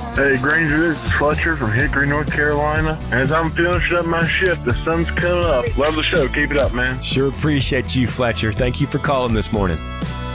Hey, Granger, this is Fletcher from Hickory, North Carolina. As I'm finishing up my shift, the sun's coming up. Love the show. Keep it up, man. Sure appreciate you, Fletcher. Thank you for calling this morning.